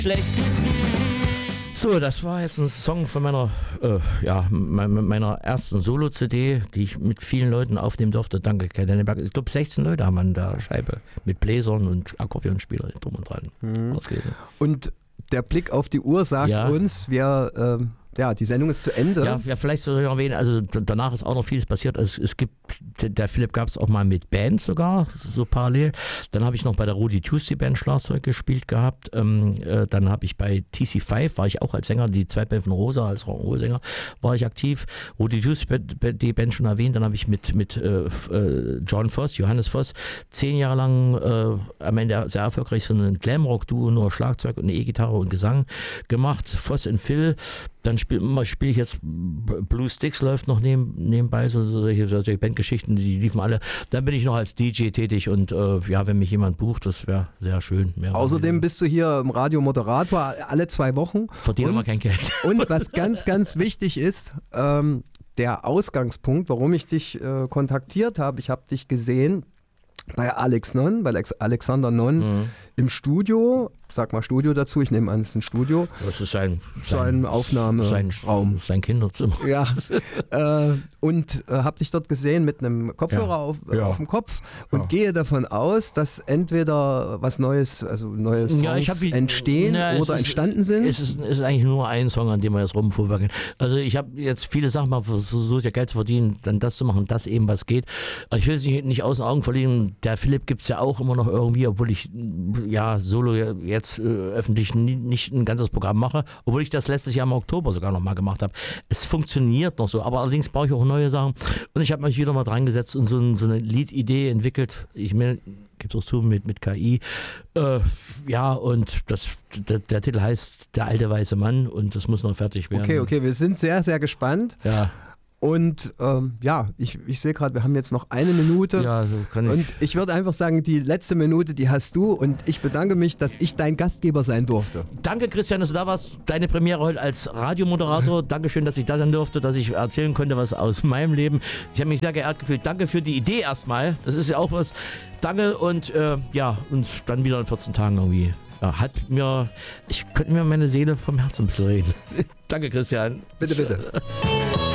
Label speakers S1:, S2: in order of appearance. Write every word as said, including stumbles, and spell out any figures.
S1: schlecht. So, das war jetzt ein Song von meiner, äh, ja, me- meiner ersten Solo-C D, die ich mit vielen Leuten aufnehmen durfte. Danke, Kai Denneberg. Ich glaube, sechzehn Leute haben an der Scheibe mit Bläsern und Akkordeonspieler drum und dran.
S2: Mhm. Und der Blick auf die Uhr sagt
S1: ja.
S2: uns, wir, ähm, ja, die Sendung ist zu Ende.
S1: Ja, ja, vielleicht soll ich noch erwähnen, also danach ist auch noch vieles passiert. Also es gibt, der Philipp gab es auch mal mit Band sogar, so parallel. Dann habe ich noch bei der Rudy Tuesday Band Schlagzeug gespielt gehabt. Ähm, äh, dann habe ich bei T C fünf, war ich auch als Sänger, die Zweitband von Rosa, als Rock'n'Roll-Sänger, war ich aktiv. Rudy Tuesday die Band schon erwähnt. Dann habe ich mit, mit äh, John Voss, Johannes Voss, zehn Jahre lang äh, am Ende sehr erfolgreich so ein Glamrock-Duo, nur Schlagzeug und eine E-Gitarre und Gesang gemacht. Voss und Phil. Dann spiele spiel ich jetzt Blue Sticks, läuft noch neben, nebenbei, so solche, solche Bandgeschichten, die liefen alle. Dann bin ich noch als D J tätig und äh, ja, wenn mich jemand bucht, das wäre sehr schön. Mehr
S2: Außerdem bist du hier im Radio Moderator alle zwei Wochen.
S1: Verdiene aber kein Geld.
S2: Und was ganz, ganz wichtig ist, ähm, der Ausgangspunkt, warum ich dich äh, kontaktiert habe, ich habe dich gesehen bei Alex Non, bei Alex, Alexander Non mhm. im Studio. Sag mal Studio dazu, ich nehme an, es ist ein Studio.
S1: Das ist sein,
S2: sein, sein Aufnahmeraum.
S1: Sein, sein Kinderzimmer.
S2: Ja, äh, und äh, habe dich dort gesehen mit einem Kopfhörer ja. Auf, äh, ja. auf dem Kopf und ja. gehe davon aus, dass entweder was Neues, also neue Songs ja, ich hab die, entstehen na, oder ist, entstanden sind.
S1: Es ist, es ist eigentlich nur ein Song, an dem wir jetzt rumvorwerken. Also ich habe jetzt viele Sachen mal versucht, ja Geld zu verdienen, dann das zu machen, das eben was geht. Aber ich will es nicht, nicht aus den Augen verlieren. Der Philipp gibt es ja auch immer noch irgendwie, obwohl ich ja solo jetzt jetzt äh, öffentlich nie, nicht ein ganzes Programm mache, obwohl ich das letztes Jahr im Oktober sogar noch mal gemacht habe. Es funktioniert noch so, aber allerdings brauche ich auch neue Sachen und ich habe mich wieder mal dran gesetzt und so, ein, so eine Liedidee entwickelt. Ich meine, gibt es auch zu mit, mit K I. Äh, ja, und das, der, der Titel heißt Der alte weiße Mann und das muss noch fertig werden.
S2: Okay, okay, wir sind sehr, sehr gespannt.
S1: Ja.
S2: Und ähm, ja, ich, ich sehe gerade, wir haben jetzt noch eine Minute.
S1: Ja, so kann ich.
S2: Und ich würde einfach sagen, die letzte Minute, die hast du. Und ich bedanke mich, dass ich dein Gastgeber sein durfte.
S1: Danke, Christian, dass du da warst. Deine Premiere heute als Radiomoderator. Dankeschön, dass ich da sein durfte, dass ich erzählen konnte, was aus meinem Leben. Ich habe mich sehr geehrt gefühlt. Danke für die Idee erstmal. Das ist ja auch was. Danke und äh, ja, und dann wieder in vierzehn Tagen irgendwie. Ja, hat mir, ich könnte mir meine Seele vom Herzen ein bisschen reden. Danke, Christian.
S2: Bitte, bitte.